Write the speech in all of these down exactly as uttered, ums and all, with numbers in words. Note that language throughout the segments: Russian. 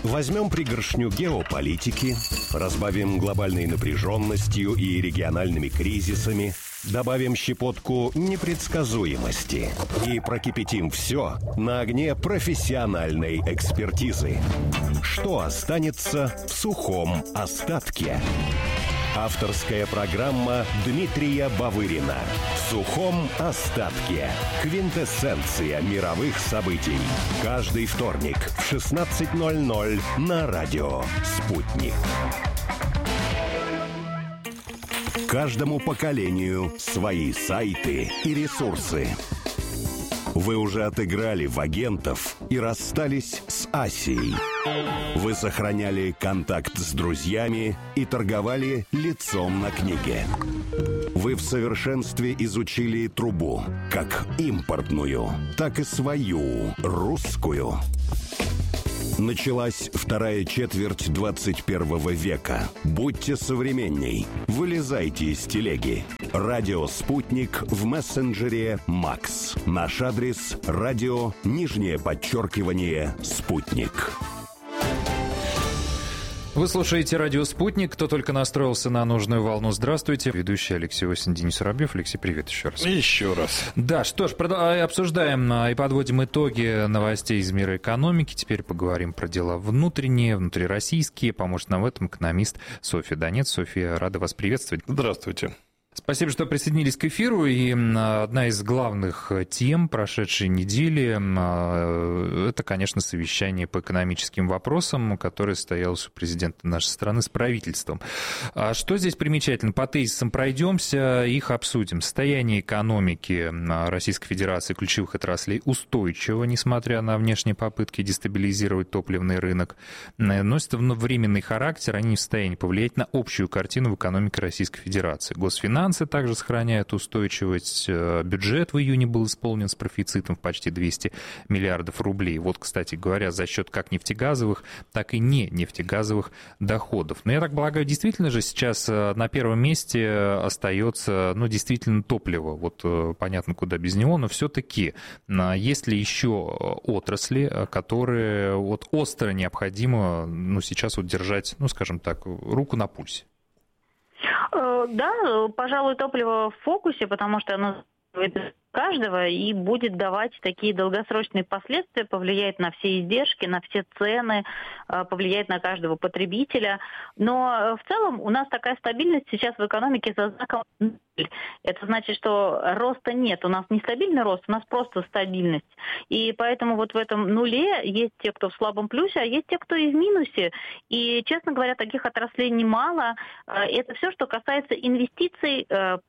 Возьмем пригоршню геополитики, разбавим глобальной напряженностью и региональными кризисами, добавим щепотку непредсказуемости и прокипятим все на огне профессиональной экспертизы. Что останется в сухом остатке? Авторская программа Дмитрия Бавырина «В сухом остатке». Квинтэссенция мировых событий. Каждый вторник в шестнадцать ноль ноль на радио «Спутник». Каждому поколению свои сайты и ресурсы. Вы уже отыграли в агентов и расстались с Асией. Вы сохраняли контакт с друзьями и торговали лицом на книге. Вы в совершенстве изучили трубу, как импортную, так и свою, русскую. Началась вторая четверть двадцать первого века. Будьте современней. Вылезайте из телеги. Радио «Спутник» в мессенджере «Макс». Наш адрес – радио, нижнее подчеркивание, «Спутник». Вы слушаете радио «Спутник». Кто только настроился на нужную волну, здравствуйте. Ведущий Алексей Осин, Денис Воробьев. Алексей, привет еще раз. Еще раз. Да, что ж, обсуждаем и подводим итоги новостей из мира экономики. Теперь поговорим про дела внутренние, внутрироссийские. Поможет нам в этом экономист Софья Донец. Софья, рада вас приветствовать. Здравствуйте. Спасибо, что присоединились к эфиру. И одна из главных тем прошедшей недели – это, конечно, совещание по экономическим вопросам, которое состоялось у президента нашей страны с правительством. Что здесь примечательно? По тезисам пройдемся, их обсудим. Состояние экономики Российской Федерации, ключевых отраслей устойчиво, несмотря на внешние попытки дестабилизировать топливный рынок. Носят временный характер, они не в состоянии повлиять на общую картину в экономике Российской Федерации. Госфинансы также сохраняют устойчивость. Бюджет в июне был исполнен с профицитом в почти двести миллиардов рублей. Вот, кстати говоря, за счет как нефтегазовых, так и не нефтегазовых доходов. Но я так полагаю, действительно же сейчас на первом месте остается, ну, действительно топливо. Вот понятно, куда без него, но все-таки есть ли еще отрасли, которые вот остро необходимо, ну, сейчас вот держать, ну, скажем так, руку на пульсе? Да, пожалуй, топливо в фокусе, потому что оно каждого и будет давать такие долгосрочные последствия, повлияет на все издержки, на все цены, повлияет на каждого потребителя. Но в целом у нас такая стабильность сейчас в экономике за знаком ноль. Это значит, что роста нет. У нас не стабильный рост, у нас просто стабильность. И поэтому вот в этом нуле есть те, кто в слабом плюсе, а есть те, кто и в минусе. И, честно говоря, таких отраслей немало. Это все, что касается инвестиций,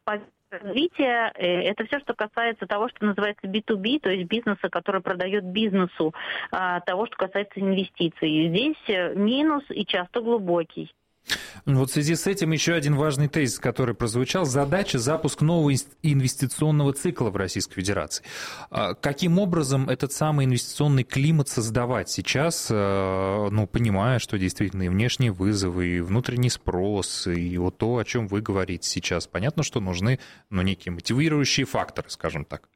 развития, это все, что касается того, что называется би ту би, то есть бизнеса, который продает бизнесу, того, что касается инвестиций. Здесь минус и часто глубокий. Вот в связи с этим еще один важный тезис, который прозвучал. Задача – запуск нового инвестиционного цикла в Российской Федерации. Каким образом этот самый инвестиционный климат создавать сейчас, ну, понимая, что действительно и внешние вызовы, и внутренний спрос, и вот то, о чем вы говорите сейчас. Понятно, что нужны, ну, некие мотивирующие факторы, скажем так.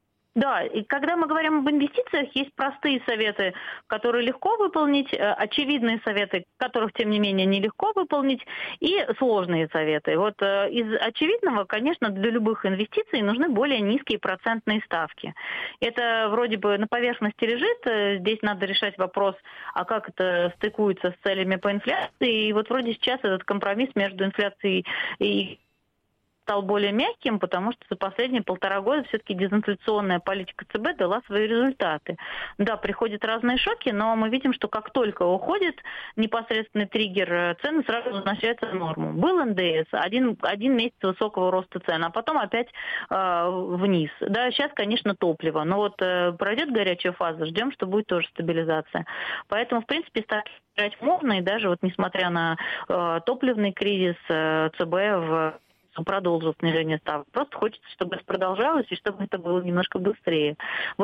Да, и когда мы говорим об инвестициях, есть простые советы, которые легко выполнить, очевидные советы, которых, тем не менее, нелегко выполнить, и сложные советы. Вот из очевидного, конечно, для любых инвестиций нужны более низкие процентные ставки. Это вроде бы на поверхности лежит, здесь надо решать вопрос, а как это стыкуется с целями по инфляции, и вот вроде сейчас этот компромисс между инфляцией и стал более мягким, потому что за последние полтора года все-таки дезинфляционная политика ЦБ дала свои результаты. Да, приходят разные шоки, но мы видим, что как только уходит непосредственный триггер, цены сразу возвращаются в норму. Был эн дэ эс, один, один месяц высокого роста цен, а потом опять э, вниз. Да, сейчас, конечно, топливо, но вот э, пройдет горячая фаза, ждем, что будет тоже стабилизация. Поэтому, в принципе, ставки играть можно, и даже вот несмотря на э, топливный кризис, э, ЦБ в продолжил снижение ставок. Просто хочется, чтобы это продолжалось и чтобы это было немножко быстрее. Вот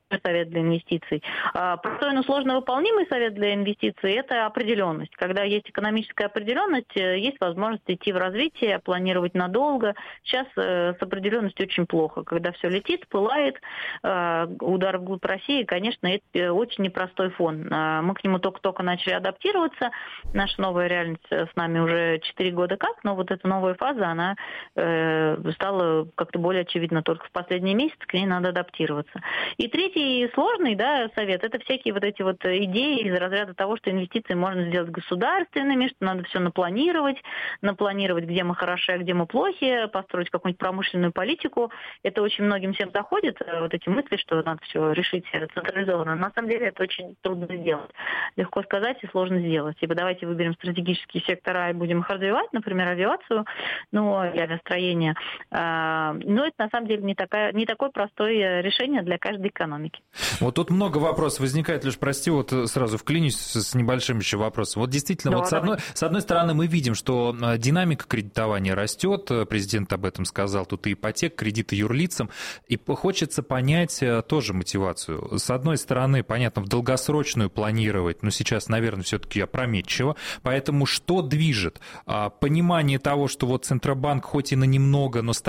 совет для инвестиций. Простой, но сложно выполнимый совет для инвестиций – это определенность. Когда есть экономическая определенность, есть возможность идти в развитие, планировать надолго. Сейчас с определенностью очень плохо. Когда все летит, пылает, удар вглубь России, конечно, это очень непростой фон. Мы к нему только-только начали адаптироваться. Наша новая реальность с нами уже четыре года как, но вот эта новая фаза, она стала как-то более очевидна только в последние месяцы, к ней надо адаптироваться. И третий сложный, да, совет – это всякие вот эти вот идеи из разряда того, что инвестиции можно сделать государственными, что надо все напланировать, напланировать, где мы хороши, а где мы плохи, построить какую-нибудь промышленную политику. Это очень многим всем заходит, вот эти мысли, что надо все решить централизованно. На самом деле это очень трудно сделать. Легко сказать и сложно сделать. Типа давайте выберем стратегические сектора и будем их развивать, например, авиацию, ну, и авиастроение. Но это на самом деле не, такая, не такое простое решение для каждой экономики. Вот тут много вопросов возникает, лишь прости, вот сразу вклинюсь с небольшим еще вопросом. Вот действительно, да, вот с, одной, с одной стороны мы видим, что динамика кредитования растет, президент об этом сказал, тут и ипотека, кредиты юрлицам, и хочется понять тоже мотивацию. С одной стороны, понятно, в долгосрочную планировать, но сейчас, наверное, все-таки опрометчиво, поэтому что движет? Понимание того, что вот Центробанк хоть и на немного, но